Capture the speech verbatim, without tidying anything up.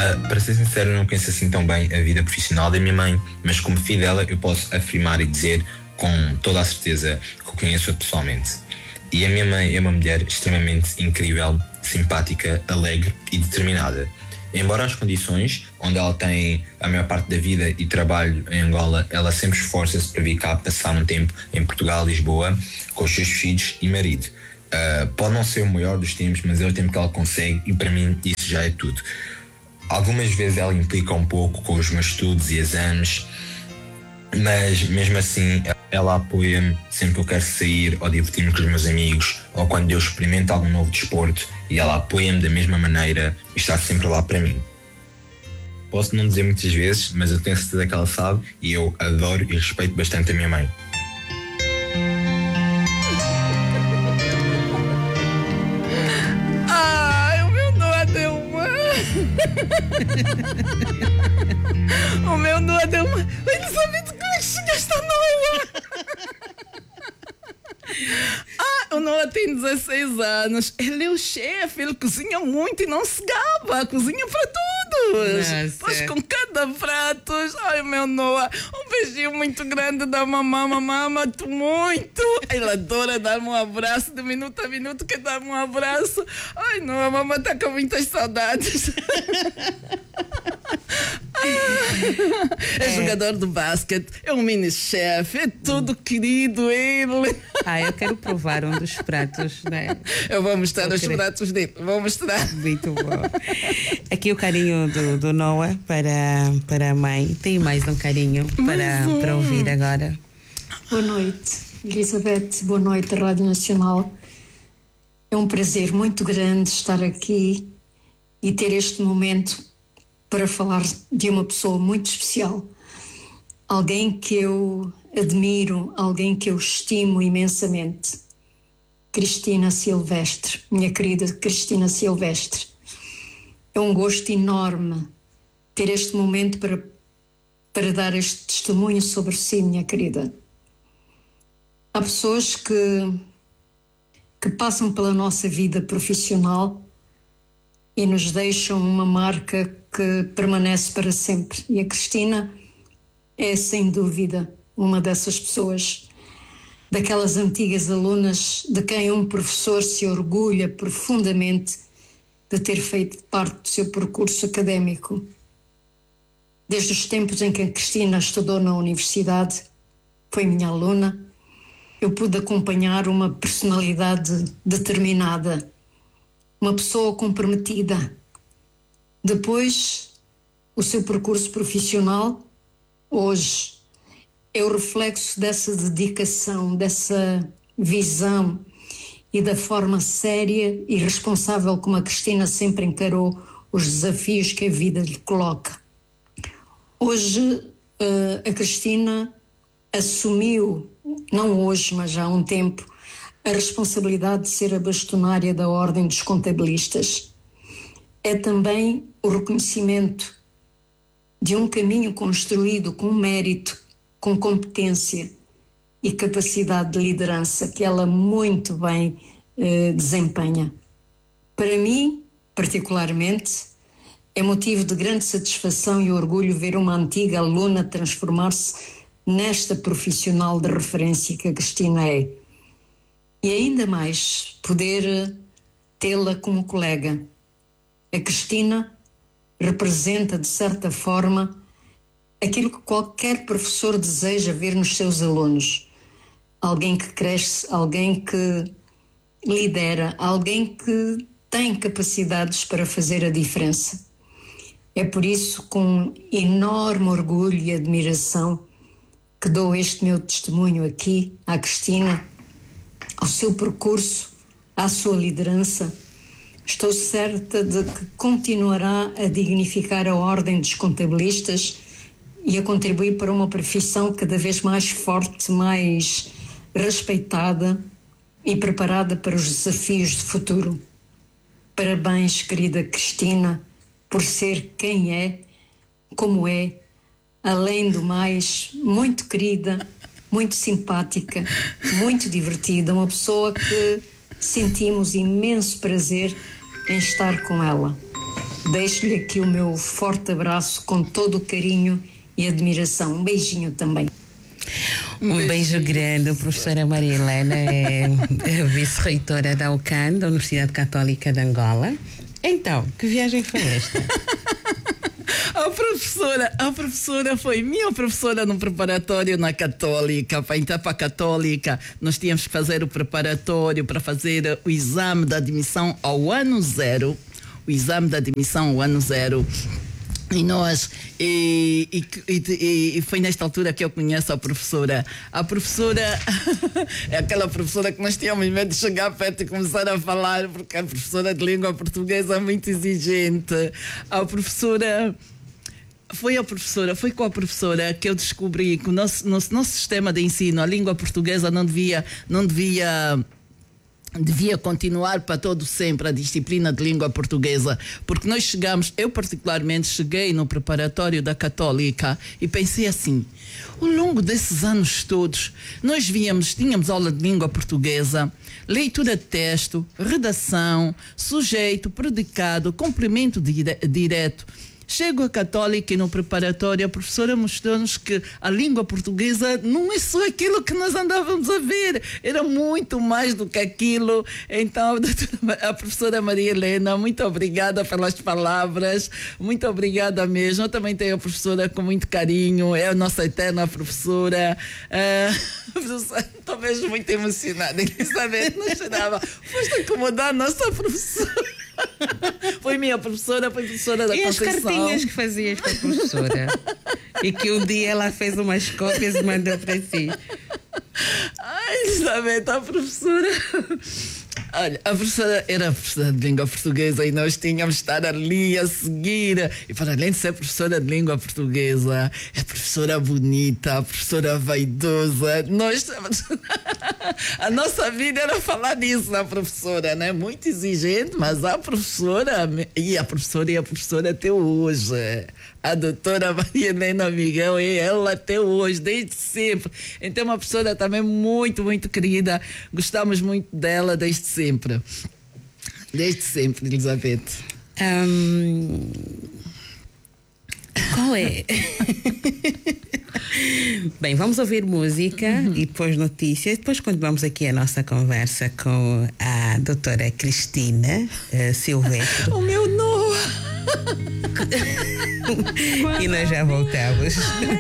Uh, para ser sincero, eu não conheço assim tão bem a vida profissional da minha mãe, mas como filho dela eu posso afirmar e dizer com toda a certeza que eu conheço-a pessoalmente. E a minha mãe é uma mulher extremamente incrível, simpática, alegre e determinada. Embora as condições onde ela tem a maior parte da vida e trabalho em Angola, ela sempre esforça-se para vir cá passar um tempo em Portugal, Lisboa, com os seus filhos e marido. Uh, pode não ser o maior dos tempos, mas é o tempo que ela consegue e para mim isso já é tudo. Algumas vezes ela implica um pouco com os meus estudos e exames, mas mesmo assim ela apoia-me sempre que eu quero sair ou divertir-me com os meus amigos ou quando eu experimento algum novo desporto, e ela apoia-me da mesma maneira e está sempre lá para mim. Posso não dizer muitas vezes, mas eu tenho certeza que ela sabe e eu adoro e respeito bastante a minha mãe. Ai, o meu Noah deu uma... O meu Noah deu uma... Ele sabe de que esta Noah. Ah, o Noah tem dezesseis anos. Ele é o chefe, ele cozinha muito e não se gaba. Cozinha para todos. Faz com cada prato. Ai, meu Noah, um beijinho muito grande da mamãe. Mamãe ama-te muito. Ele adora dar-me um abraço. De minuto a minuto quer dar-me um abraço. Ai, Noah, a mamãe está com muitas saudades. É, é jogador do basquete, é um mini-chefe, é tudo querido ele. Ah, eu quero provar um dos pratos, né? Eu vou mostrar os pratos dele, vou mostrar. Muito bom. Aqui o carinho do, do Noah para, para a mãe. Tem mais um carinho para, um. para ouvir agora. Boa noite, Elizabeth, boa noite, Rádio Nacional. É um prazer muito grande estar aqui e ter este momento para falar de uma pessoa muito especial, alguém que eu admiro, alguém que eu estimo imensamente, Cristina Silvestre, minha querida Cristina Silvestre. É um gosto enorme ter este momento para, para dar este testemunho sobre si, minha querida. Há pessoas que, que passam pela nossa vida profissional e nos deixam uma marca que permanece para sempre. E a Cristina é, sem dúvida, uma dessas pessoas, daquelas antigas alunas de quem um professor se orgulha profundamente de ter feito parte do seu percurso académico. Desde os tempos em que a Cristina estudou na universidade, foi minha aluna, eu pude acompanhar uma personalidade determinada, uma pessoa comprometida. Depois, o seu percurso profissional, hoje, é o reflexo dessa dedicação, dessa visão e da forma séria e responsável como a Cristina sempre encarou os desafios que a vida lhe coloca. Hoje, a Cristina assumiu, não hoje, mas já há um tempo, a responsabilidade de ser a bastonária da Ordem dos Contabilistas. É também o reconhecimento de um caminho construído com mérito, com competência e capacidade de liderança que ela muito bem eh, desempenha. Para mim, particularmente, é motivo de grande satisfação e orgulho ver uma antiga aluna transformar-se nesta profissional de referência que a Cristina é. E ainda mais poder tê-la como colega. A Cristina representa, de certa forma, aquilo que qualquer professor deseja ver nos seus alunos. Alguém que cresce, alguém que lidera, alguém que tem capacidades para fazer a diferença. É por isso, com enorme orgulho e admiração, que dou este meu testemunho aqui à Cristina, ao seu percurso, à sua liderança. Estou certa de que continuará a dignificar a Ordem dos Contabilistas e a contribuir para uma profissão cada vez mais forte, mais respeitada e preparada para os desafios do futuro. Parabéns, querida Cristina, por ser quem é, como é, além do mais, muito querida, muito simpática, muito divertida, uma pessoa que sentimos imenso prazer em estar com ela. Deixo-lhe aqui o meu forte abraço com todo o carinho e admiração. Um beijinho também. Um beijo grande. A professora Maria Helena é vice-reitora da U C A N, da Universidade Católica de Angola. Então, que viagem foi esta? A professora, a professora foi minha professora no preparatório na Católica. Para entrar para a Católica, nós tínhamos que fazer o preparatório para fazer o exame de admissão ao ano zero. O exame de admissão ao ano zero. E nós, e, e, e, e foi nesta altura que eu conheço a professora. A professora é aquela professora que nós tínhamos medo de chegar perto e começar a falar, porque a professora de língua portuguesa é muito exigente. A professora. Foi a professora, foi com a professora que eu descobri que o nosso, nosso, nosso sistema de ensino, a língua portuguesa não devia, não devia, devia continuar para todo sempre a disciplina de língua portuguesa, porque nós chegamos, eu particularmente cheguei no preparatório da Católica e pensei assim, ao longo desses anos todos, nós víamos, tínhamos aula de língua portuguesa, leitura de texto, redação, sujeito, predicado, complemento dire- direto. Chego à Católica e no preparatório a professora mostrou-nos que a língua portuguesa não é só aquilo que nós andávamos a ver, era muito mais do que aquilo. Então, a professora Maria Helena, muito obrigada pelas palavras, muito obrigada mesmo. Eu também tenho a professora com muito carinho, é a nossa eterna professora. Uh, Estou mesmo muito emocionada, Elizabeth, não chorava. Foste acomodar a nossa professora. Foi minha professora, foi professora da e Conceição. E as cartinhas que fazias para a professora? E que um dia ela fez umas cópias e mandou para si. Ai, Elizabeth, a professora... Olha, a professora era a professora de língua portuguesa e nós tínhamos de estar ali a seguir. E para além de ser professora de língua portuguesa, é professora bonita, professora vaidosa. Nós... A nossa vida era falar disso na professora, né? Muito exigente, mas a professora... E a professora e a professora até hoje. A doutora Maria Helena Miguel e ela até hoje, desde sempre. Então, uma professora também muito, muito querida. Gostamos muito dela desde sempre. Desde sempre, Elizabeth. Um, qual é? Bem, vamos ouvir música uhum. e depois notícias. Depois continuamos aqui a nossa conversa com a doutora Cristina uh, Silvestre. O meu Noah! E nós já voltamos.